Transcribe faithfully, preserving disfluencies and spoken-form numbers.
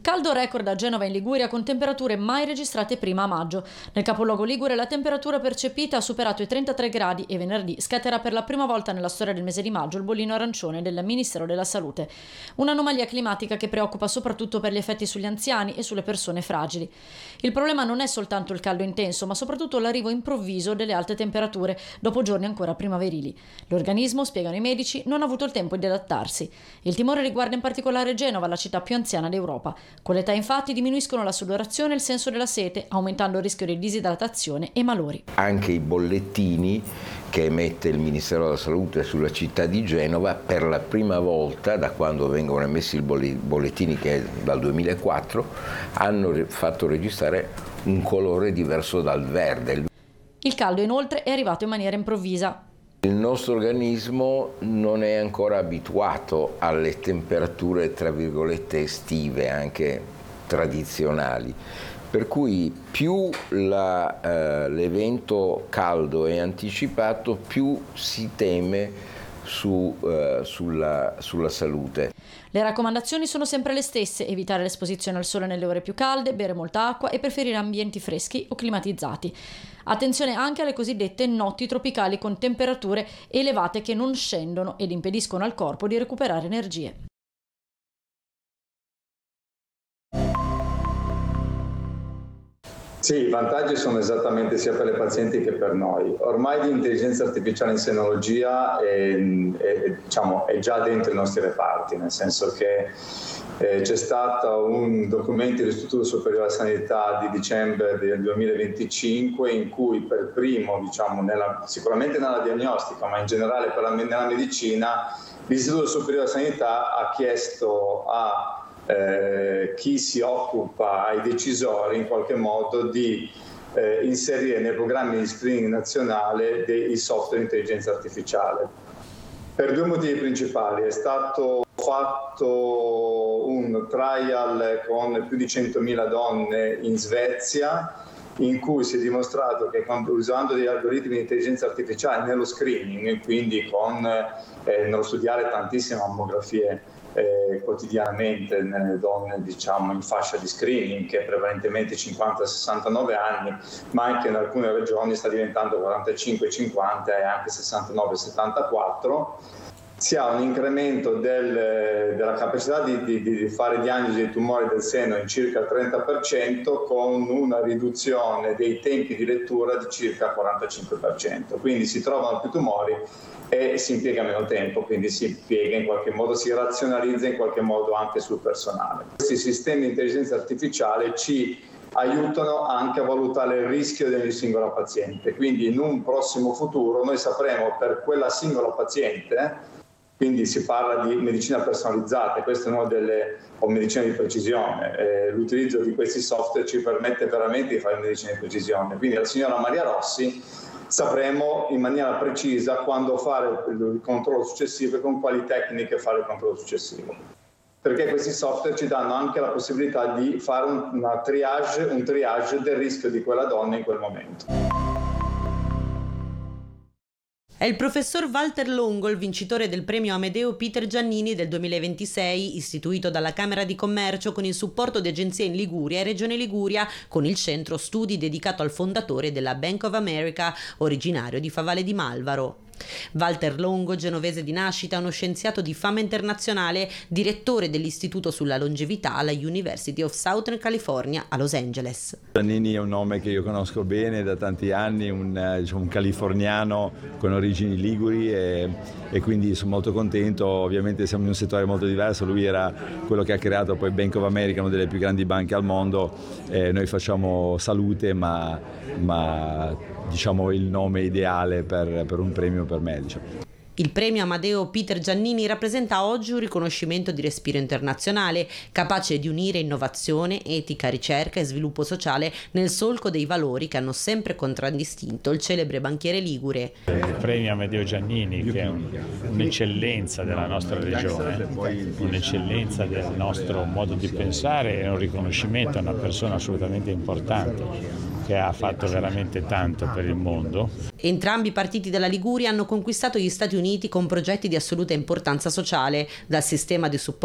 Caldo record a Genova in Liguria con temperature mai registrate prima a maggio. Nel capoluogo ligure la temperatura percepita ha superato i trentatré gradi e venerdì scatterà per la prima volta nella storia del mese di maggio il bollino arancione del Ministero della Salute. Un'anomalia climatica che preoccupa soprattutto per gli effetti sugli anziani e sulle persone fragili. Il problema non è soltanto il caldo intenso, ma soprattutto l'arrivo improvviso delle alte temperature dopo giorni ancora primaverili. L'organismo, spiegano i medici, non ha avuto il tempo di adattarsi. Il timore riguarda in particolare Genova, la città più anziana d'Europa. Con l'età infatti diminuiscono la sudorazione e il senso della sete, aumentando il rischio di disidratazione e malori. Anche i bollettini che emette il Ministero della Salute sulla città di Genova, per la prima volta da quando vengono emessi i bollettini, che è dal duemilaquattro, hanno fatto registrare un colore diverso dal verde. Il caldo inoltre è arrivato in maniera improvvisa. Il nostro organismo non è ancora abituato alle temperature, tra virgolette, estive, anche tradizionali, per cui più la, eh, l'evento caldo è anticipato, più si teme su, eh, sulla, sulla salute. Le raccomandazioni sono sempre le stesse: evitare l'esposizione al sole nelle ore più calde, bere molta acqua e preferire ambienti freschi o climatizzati. Attenzione anche alle cosiddette notti tropicali con temperature elevate che non scendono ed impediscono al corpo di recuperare energie. Sì, i vantaggi sono esattamente sia per le pazienti che per noi. Ormai l'intelligenza artificiale in senologia è, è, diciamo, è già dentro i nostri reparti, nel senso che eh, c'è stato un documento dell'Istituto Superiore della Sanità di dicembre del duemilaventicinque in cui per primo, diciamo, nella, sicuramente nella diagnostica, ma in generale per la, nella medicina, l'Istituto Superiore della Sanità ha chiesto a Eh, chi si occupa, ai decisori in qualche modo, di eh, inserire nei programmi di screening nazionale dei software di intelligenza artificiale. Per due motivi principali: è stato fatto un trial con più di centomila donne in Svezia, in cui si è dimostrato che usando degli algoritmi di intelligenza artificiale nello screening, quindi con eh, nello studiare tantissime mammografie Eh, quotidianamente nelle donne, diciamo, in fascia di screening, che è prevalentemente cinquanta sessantanove anni, ma anche in alcune regioni sta diventando quarantacinque cinquanta e anche sessantanove settantaquattro, si ha un incremento del, della capacità di, di, di fare diagnosi dei tumori del seno in circa il trenta per cento, con una riduzione dei tempi di lettura di circa il quarantacinque per cento. Quindi si trovano più tumori e si impiega meno tempo, quindi si impiega in qualche modo, si razionalizza in qualche modo anche sul personale. Questi sistemi di intelligenza artificiale ci aiutano anche a valutare il rischio di ogni singola paziente, quindi in un prossimo futuro noi sapremo per quella singola paziente, quindi si parla di medicina personalizzata, questa è una delle, o medicina di precisione, eh, l'utilizzo di questi software ci permette veramente di fare medicina di precisione, quindi la signora Maria Rossi sapremo in maniera precisa quando fare il controllo successivo e con quali tecniche fare il controllo successivo. Perché questi software ci danno anche la possibilità di fare un, una triage, un triage del rischio di quella donna in quel momento. È il professor Walter Longo, il vincitore del premio Amedeo Peter Giannini del duemilaventisei, istituito dalla Camera di Commercio con il supporto di agenzie in Liguria e Regione Liguria, con il centro studi dedicato al fondatore della Bank of America, originario di Favale di Malvaro. Walter Longo, genovese di nascita, uno scienziato di fama internazionale, direttore dell'Istituto sulla longevità alla University of Southern California a Los Angeles. Giannini è un nome che io conosco bene da tanti anni, un, diciamo, un californiano con origini liguri e, e quindi sono molto contento. Ovviamente siamo in un settore molto diverso, lui era quello che ha creato poi Bank of America, una delle più grandi banche al mondo, eh, noi facciamo salute, ma, ma diciamo il nome ideale per, per un premio per me, diciamo. Il premio Amedeo Peter Giannini rappresenta oggi un riconoscimento di respiro internazionale, capace di unire innovazione, etica, ricerca e sviluppo sociale nel solco dei valori che hanno sempre contraddistinto il celebre banchiere ligure. Il premio Amedeo Giannini, che è un, un'eccellenza della nostra regione, un'eccellenza del nostro modo di pensare, è un riconoscimento a una persona assolutamente importante che ha fatto veramente tanto per il mondo. Entrambi i partiti della Liguria hanno conquistato gli Stati Uniti con progetti di assoluta importanza sociale, dal sistema di supporto